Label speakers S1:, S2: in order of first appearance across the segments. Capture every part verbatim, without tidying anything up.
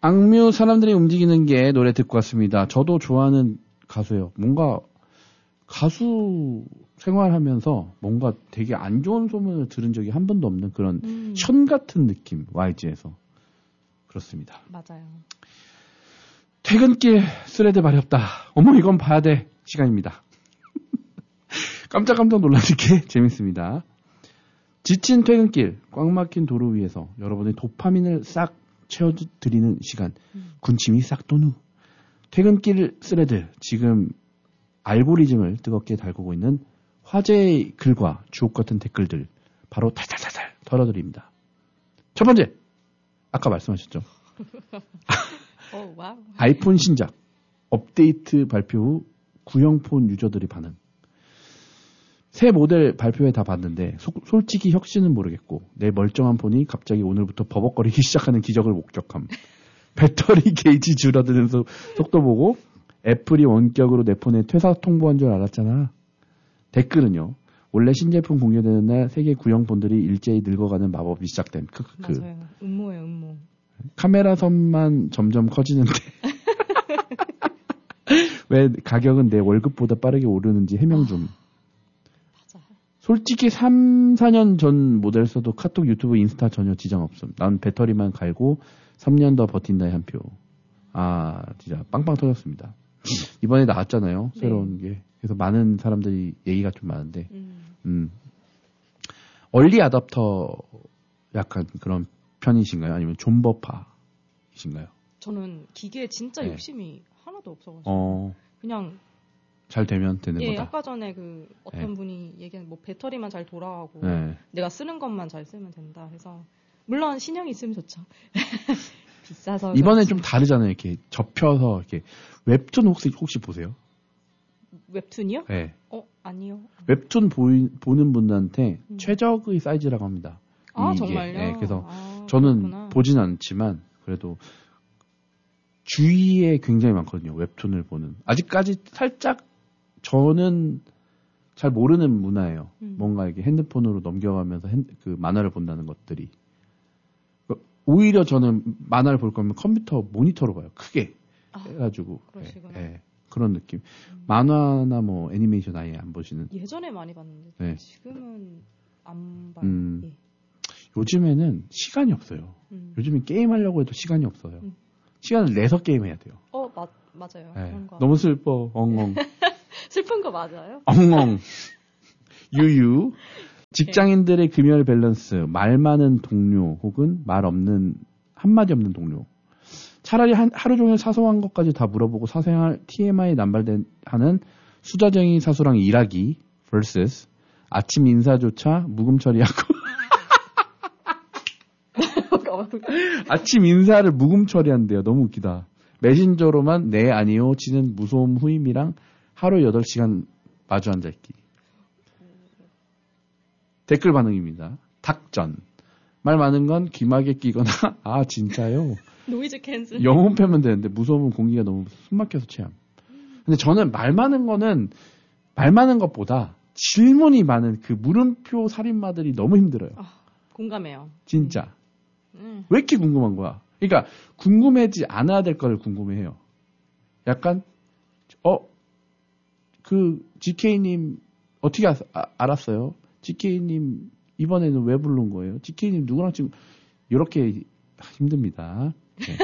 S1: 악뮤 사람들이 움직이는 게 노래 듣고 왔습니다. 저도 좋아하는 가수예요. 뭔가 가수 생활하면서 뭔가 되게 안 좋은 소문을 들은 적이 한 번도 없는 그런 음. 션 같은 느낌, 와이지에서. 그렇습니다.
S2: 맞아요.
S1: 퇴근길 스레드 말이 없다. 어머, 이건 봐야 돼. 시간입니다. 깜짝깜짝 놀라는 게 재밌습니다. 지친 퇴근길, 꽉 막힌 도로 위에서 여러분의 도파민을 싹 채워드리는 시간. 음. 군침이 싹 돈 후. 퇴근길 스레드, 지금 알고리즘을 뜨겁게 달구고 있는 화제의 글과 주옥 같은 댓글들 바로 탈탈탈탈 털어드립니다. 첫 번째, 아까 말씀하셨죠.
S2: 오, 와우.
S1: 아이폰 신작 업데이트 발표 후 구형폰 유저들이 반응. 새 모델 발표회 다 봤는데 소, 솔직히 혁신은 모르겠고 내 멀쩡한 폰이 갑자기 오늘부터 버벅거리기 시작하는 기적을 목격함. 배터리 게이지 줄어드는 소, 속도 보고 애플이 원격으로 내 폰에 퇴사 통보한 줄 알았잖아. 댓글은요. 원래 신제품 공개되는 날 세계 구형폰들이 일제히 늙어가는 마법이 시작됨. 크크크.
S2: 맞아요. 음모예요, 음모.
S1: 카메라 선만 점점 커지는데 왜 가격은 내 월급보다 빠르게 오르는지 해명 좀.
S2: 맞아.
S1: 솔직히 삼, 사 년 전 모델 써도 카톡, 유튜브, 인스타 전혀 지장 없음. 난 배터리만 갈고 삼 년 더 버틴다의 한 표. 아, 진짜 빵빵 터졌습니다. 이번에 나왔잖아요. 네. 새로운 게. 그래서 많은 사람들이 얘기가 좀 많은데 음. 음. 얼리 아답터 약간 그런 편이신가요? 아니면 존버파이신가요?
S2: 저는 기계에 진짜 네. 욕심이 하나도 없어가지고 어. 그냥
S1: 잘 되면 되는
S2: 예,
S1: 거다.
S2: 아까 전에 그 어떤 네. 분이 얘기한 뭐 배터리만 잘 돌아가고
S1: 네.
S2: 내가 쓰는 것만 잘 쓰면 된다 해서 물론 신형이 있으면 좋죠. 비싸서
S1: 이번에
S2: 그렇지.
S1: 좀 다르잖아요. 이렇게 접혀서 이렇게 웹툰 혹시 혹시 보세요?
S2: 웹툰이요?
S1: 네.
S2: 어 아니요.
S1: 웹툰 보이, 보는 분들한테 음. 최적의 사이즈라고 합니다.
S2: 아
S1: 이게.
S2: 정말요?
S1: 네, 그래서
S2: 아,
S1: 저는
S2: 그렇구나.
S1: 보진 않지만 그래도 주위에 굉장히 많거든요. 웹툰을 보는. 아직까지 살짝 저는 잘 모르는 문화예요. 음. 뭔가 이렇게 핸드폰으로 넘겨가면서 핸, 그 만화를 본다는 것들이. 오히려 저는 만화를 볼 거면 컴퓨터 모니터로 봐요. 크게
S2: 아,
S1: 해가지고.
S2: 그러시구나.
S1: 예, 예, 그런 느낌. 음. 만화나 뭐 애니메이션 아예 안 보시는.
S2: 예전에 많이 봤는데
S1: 네.
S2: 지금은 안 봐요.
S1: 음.
S2: 예.
S1: 요즘에는 시간이 없어요. 음. 요즘엔 게임하려고 해도 시간이 없어요. 음. 시간을 내서 게임해야 돼요.
S2: 어, 맞, 맞아요.
S1: 네.
S2: 그런 거.
S1: 너무 슬퍼. 엉엉.
S2: 슬픈 거 맞아요?
S1: 엉엉. 유유. 직장인들의 금연 밸런스. 말 많은 동료 혹은 말 없는 한마디 없는 동료. 차라리 한, 하루 종일 사소한 것까지 다 물어보고 사생활 티엠아이 남발하는 수자쟁이 사수랑 일하기 vs 아침 인사조차 묵음 처리하고 아침 인사를 묵음 처리한대요. 너무 웃기다. 메신저로만 네 아니요 치는 무소음 후임이랑 하루 여덟 시간 마주 앉아있기. 댓글 반응입니다. 닭전. 말 많은 건 귀마개 끼거나 아 진짜요?
S2: 노이즈 캔슬.
S1: 영혼 빼면 되는데 무소음은 공기가 너무 숨막혀서 체함. 근데 저는 말 많은 거는 말 많은 것보다 질문이 많은 그 물음표 살인마들이 너무 힘들어요.
S2: 아, 공감해요.
S1: 진짜.
S2: 음.
S1: 왜 이렇게 궁금한 거야? 그러니까 궁금하지 않아야 될 거를 궁금해해요. 약간 어? 그 지케이님 어떻게 아, 아, 알았어요? 지케이님 이번에는 왜 부른 거예요? 지케이님 누구랑 지금 이렇게 힘듭니다. 네.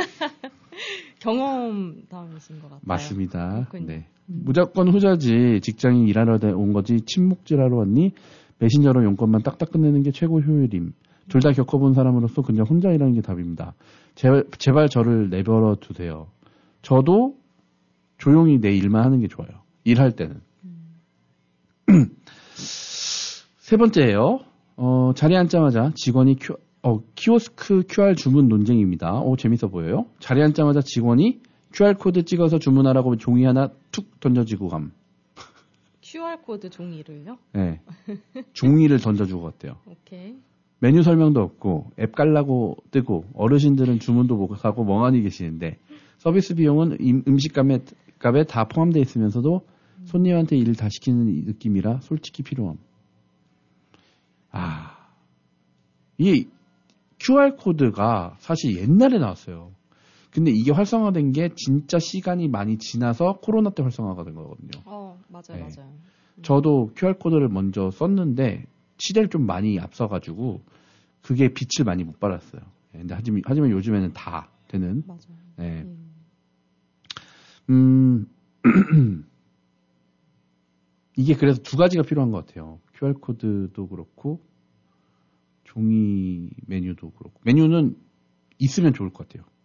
S2: 경험 담으신 것 같아요.
S1: 맞습니다.
S2: 그렇군요.
S1: 네. 음. 무조건 후자지. 직장인 일하러 온 거지 침묵질하러 왔니? 메신저로 용건만 딱딱 끝내는 게 최고 효율임. 둘 다 겪어본 사람으로서 그냥 혼자 일하는 게 답입니다. 제발, 제발 저를 내버려 두세요. 저도 조용히 내 일만 하는 게 좋아요. 일할 때는. 음. 세 번째예요. 어, 자리에 앉자마자 직원이 큐, 어, 키오스크 큐알 주문 논쟁입니다. 오, 재밌어 보여요. 자리에 앉자마자 직원이 큐알코드 찍어서 주문하라고 종이 하나 툭 던져지고 감.
S2: 큐알코드 종이를요?
S1: 네. 종이를 던져주고 갔대요.
S2: 오케이.
S1: 메뉴 설명도 없고 앱 깔라고 뜨고 어르신들은 주문도 못 하고 멍하니 계시는데 서비스 비용은 음식값에 값에 다 포함되어 있으면서도 손님한테 일을 다 시키는 느낌이라 솔직히 필요함. 아, 이 큐알코드가 사실 옛날에 나왔어요. 근데 이게 활성화된 게 진짜 시간이 많이 지나서 코로나 때 활성화가 된 거거든요.
S2: 어, 맞아요, 네. 맞아요. 음.
S1: 저도 큐알코드를 먼저 썼는데 시대를 좀 많이 앞서가지고 그게 빛을 많이 못 발았어요. 네, 근데 하지만, 하지만 요즘에는 다 되는.
S2: 맞아요.
S1: 네. 음, 이게 그래서 두 가지가 필요한 것 같아요. 큐알코드도 그렇고 종이 메뉴도 그렇고. 메뉴는 있으면 좋을 것 같아요.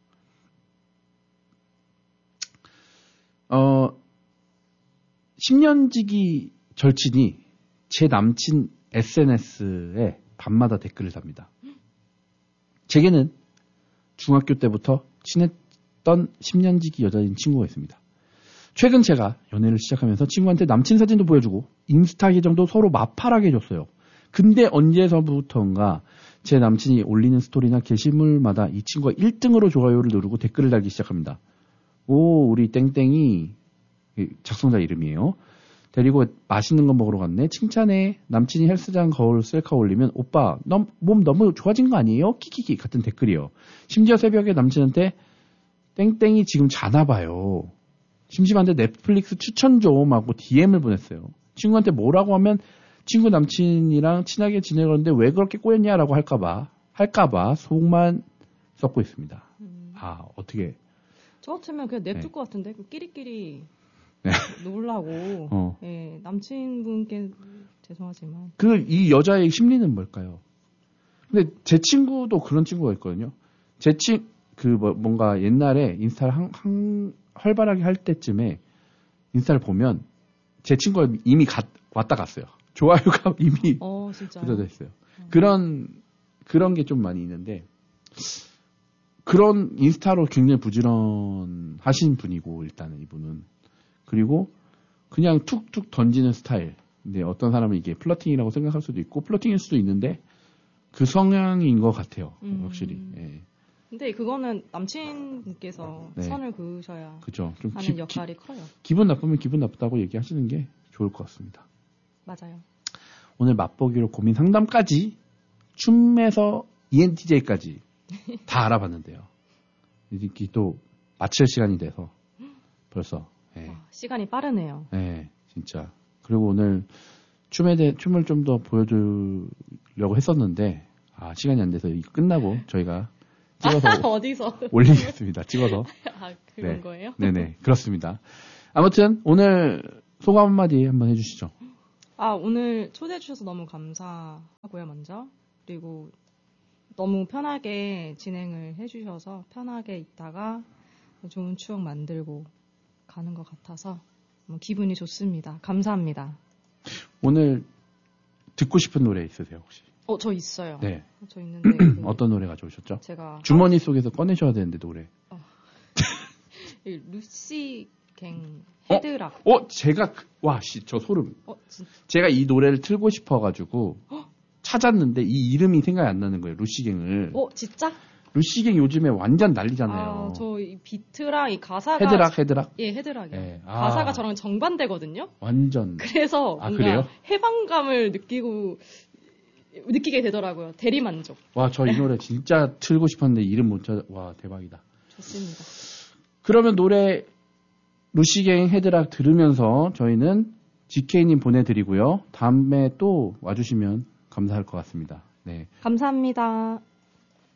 S1: 어, 십 년지기 절친이 제 남친 에스엔에스에 밤마다 댓글을 답니다. 제게는 중학교 때부터 친했던 십 년지기 여자인 친구가 있습니다. 최근 제가 연애를 시작하면서 친구한테 남친 사진도 보여주고 인스타 계정도 서로 마팔하게 해줬어요. 근데 언제서부턴가 제 남친이 올리는 스토리나 게시물마다 이 친구가 일 등으로 좋아요를 누르고 댓글을 달기 시작합니다. 오, 우리 땡땡이 작성자 이름이에요. 데리고 맛있는 거 먹으러 갔네. 칭찬해. 남친이 헬스장 거울 셀카 올리면 오빠 너, 몸 너무 좋아진 거 아니에요? 키키키 같은 댓글이요. 심지어 새벽에 남친한테 땡땡이 지금 자나 봐요. 심심한데 넷플릭스 추천 좀 하고 디엠을 보냈어요. 친구한테 뭐라고 하면 친구 남친이랑 친하게 지내는데 왜 그렇게 꼬였냐라고 할까봐 할까봐 속만 썩고 있습니다. 음. 아 어떻게?
S2: 저 같으면 그냥 냅둘 네. 것 같은데 그 끼리끼리
S1: 네.
S2: 놀라고. 어. 예, 남친분께 죄송하지만
S1: 그 이 여자의 심리는 뭘까요? 근데 제 친구도 그런 친구가 있거든요. 제 친 그 뭐 뭔가 옛날에 인스타를 한, 한 활발하게 할 때쯤에 인스타를 보면 제 친구가 이미 가, 왔다 갔어요. 좋아요가 이미
S2: 어,
S1: 붙어져 있어요. 어. 그런 그런 게 좀 많이 있는데 그런 인스타로 굉장히 부지런하신 분이고 일단은 이분은 그리고 그냥 툭툭 던지는 스타일. 근데 어떤 사람은 이게 플러팅이라고 생각할 수도 있고 플러팅일 수도 있는데 그 성향인 것 같아요. 음. 확실히. 예.
S2: 근데 그거는 남친분께서 네. 선을 그으셔야
S1: 그죠. 좀
S2: 하는
S1: 기,
S2: 역할이
S1: 기,
S2: 커요.
S1: 기분 나쁘면 기분 나쁘다고 얘기하시는 게 좋을 것 같습니다.
S2: 맞아요.
S1: 오늘 맛보기로 고민 상담까지 춤에서 이엔티제이까지 다 알아봤는데요. 이게 또 마칠 시간이 돼서 벌써 네.
S2: 와, 시간이 빠르네요.
S1: 네, 진짜. 그리고 오늘 춤에 대해 춤을 좀 더 보여주려고 했었는데 아 시간이 안 돼서 이거 끝나고 저희가 찍어서
S2: 어디서
S1: 올리겠습니다. 찍어서.
S2: 아 그런
S1: 네.
S2: 거예요?
S1: 네네 그렇습니다. 아무튼 오늘 소감 한마디 한번 해주시죠.
S2: 아 오늘 초대해 주셔서 너무 감사하고요 먼저 그리고 너무 편하게 진행을 해주셔서 편하게 있다가 좋은 추억 만들고 가는 것 같아서 기분이 좋습니다. 감사합니다.
S1: 오늘 듣고 싶은 노래 있으세요 혹시?
S2: 어, 저 있어요.
S1: 네.
S2: 저 있는데 그
S1: 어떤 노래 가져오셨죠?
S2: 제가
S1: 주머니 속에서 꺼내셔야 되는데 노래.
S2: 어. 루시갱 헤드락.
S1: 어, 어 제가 와 씨 저 소름.
S2: 어, 진짜?
S1: 제가 이 노래를 틀고 싶어가지고 찾았는데 이 이름이 생각이 안 나는 거예요. 루시갱을.
S2: 어, 진짜?
S1: 루시갱 요즘에 완전 난리잖아요.
S2: 아, 저 이 비트랑 이 가사가
S1: 헤드락 헤드락.
S2: 예, 헤드락이요.
S1: 예. 아.
S2: 가사가 저랑 정반대거든요.
S1: 완전.
S2: 그래서
S1: 아,
S2: 뭔가
S1: 그래요?
S2: 해방감을 느끼고 느끼게 되더라고요. 대리만족.
S1: 와, 저 이 노래 진짜 틀고 싶었는데 이름 못 찾아. 와, 대박이다.
S2: 좋습니다.
S1: 그러면 노래 루시갱 헤드락 들으면서 저희는 지케이님 보내드리고요. 다음에 또 와주시면 감사할 것 같습니다. 네.
S2: 감사합니다.